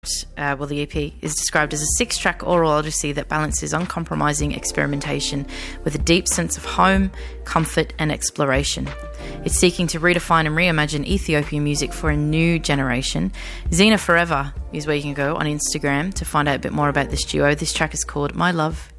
the EP is described as a 6-track oral odyssey that balances uncompromising experimentation with a deep sense of home, comfort and exploration. It's seeking to redefine and reimagine Ethiopian music for a new generation. Xena Forever is where you can go on Instagram to find out a bit more about this duo. This track is called My Love